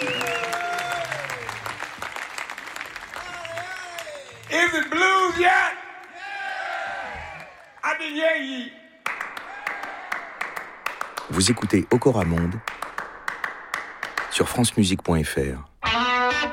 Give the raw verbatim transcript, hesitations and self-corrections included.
Is it blues yet? I can hear ye. Vous écoutez Okora Monde sur francemusique point f r.